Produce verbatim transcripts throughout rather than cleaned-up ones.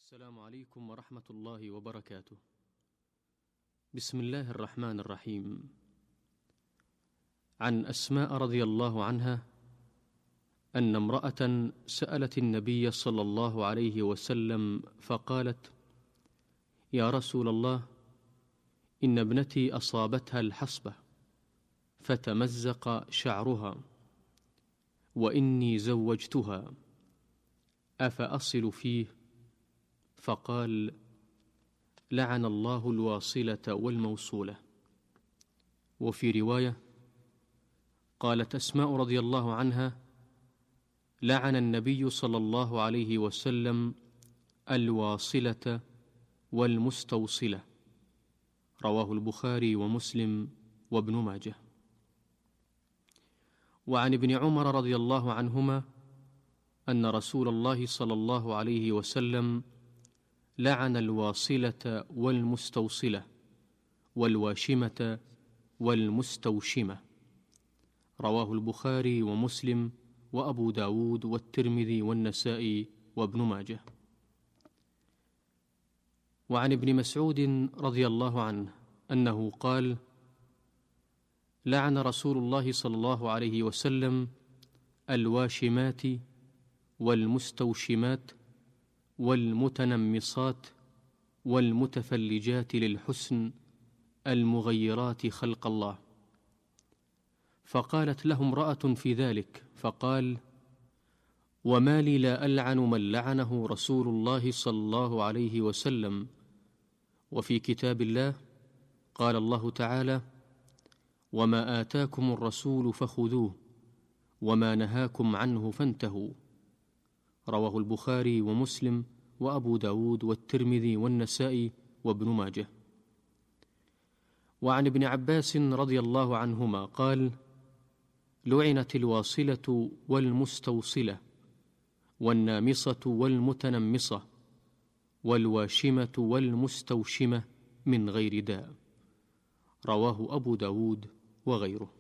السلام عليكم ورحمة الله وبركاته. بسم الله الرحمن الرحيم. عن أسماء رضي الله عنها أن امرأة سألت النبي صلى الله عليه وسلم فقالت: يا رسول الله، إن ابنتي أصابتها الحصبة فتمزق شعرها وإني زوجتها، أفأصل فيه؟ فقال: لعن الله الواصلة والموصولة. وفي رواية قالت أسماء رضي الله عنها: لعن النبي صلى الله عليه وسلم الواصلة والمستوصلة. رواه البخاري ومسلم وابن ماجه. وعن ابن عمر رضي الله عنهما أن رسول الله صلى الله عليه وسلم لعن الواصلة والمستوصلة والواشمة والمستوشمة. رواه البخاري ومسلم وأبو داود والترمذي والنسائي وابن ماجه. وعن ابن مسعود رضي الله عنه أنه قال: لعن رسول الله صلى الله عليه وسلم الواشمات والمستوشمات والمتنمصات والمتفلجات للحسن المغيرات خلق الله. فقالت له امرأة في ذلك فقال: وما لي لا ألعن من لعنه رسول الله صلى الله عليه وسلم. وفي كتاب الله قال الله تعالى: وما آتاكم الرسول فخذوه وما نهاكم عنه فانتهوا. رواه البخاري ومسلم وأبو داود والترمذي والنسائي وابن ماجه. وعن ابن عباس رضي الله عنهما قال: لعنت الواصلة والمستوصلة والنامصة والمتنمصة والواشمة والمستوشمة من غير داء. رواه أبو داود وغيره.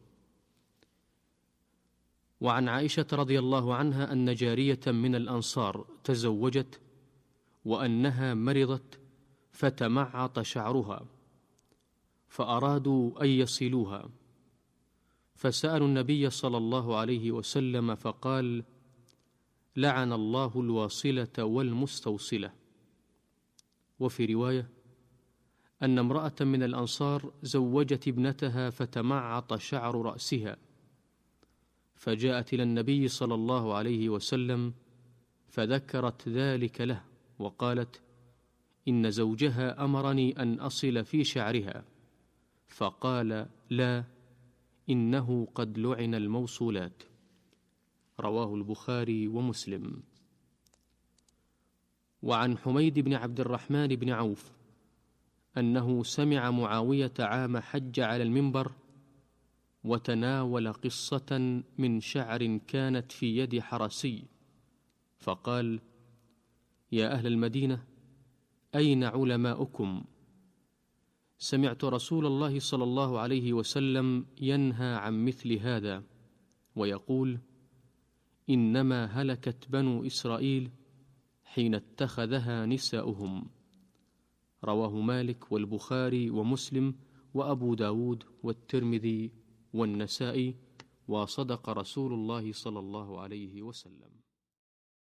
وعن عائشة رضي الله عنها أن جارية من الأنصار تزوجت وأنها مرضت فتمعط شعرها فأرادوا أن يصلوها، فسألوا النبي صلى الله عليه وسلم فقال: لعن الله الواصلة والمستوصلة. وفي رواية أن امرأة من الأنصار زوجت ابنتها فتمعط شعر رأسها، فجاءت إلى النبي صلى الله عليه وسلم فذكرت ذلك له وقالت: إن زوجها أمرني أن أصل في شعرها، فقال: لا، إنه قد لعن الموصولات. رواه البخاري ومسلم. وعن حميد بن عبد الرحمن بن عوف أنه سمع معاوية عام حج على المنبر وتناول قصة من شعر كانت في يد حرسي، فقال: يا أهل المدينة، أين علماؤكم؟ سمعت رسول الله صلى الله عليه وسلم ينهى عن مثل هذا ويقول: إنما هلكت بنو إسرائيل حين اتخذها نساؤهم. رواه مالك والبخاري ومسلم وأبو داود والترمذي والنسائي، وصدق رسول الله صلى الله عليه وسلم.